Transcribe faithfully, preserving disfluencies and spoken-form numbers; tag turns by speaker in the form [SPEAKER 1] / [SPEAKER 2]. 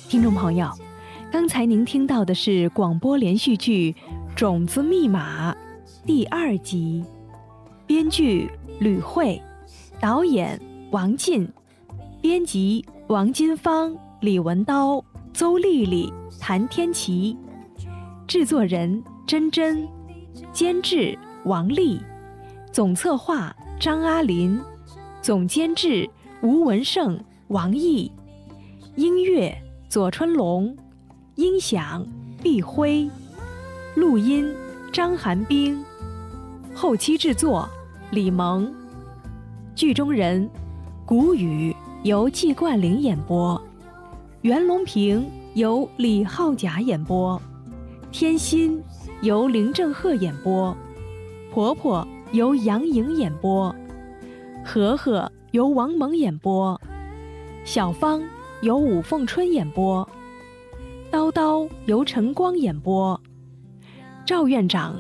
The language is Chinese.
[SPEAKER 1] 听众朋友，刚才您听到的是广播连续剧《种子密码》第二集，编剧吕慧，导演王进，编辑王金芳、李文刀、邹丽丽、谭天琪，制作人珍珍，监制王丽，总策划张阿林，总监制吴文胜、王毅，音乐左春龙，音响毕辉，录音张寒冰，后期制作李萌，剧中人谷雨由季冠霖演播，袁隆平由李浩甲演播，天心由林正赫演播，婆婆由杨颖演播，和和由王蒙演播，小芳由武凤春演播，叨叨由陈光演播，赵院长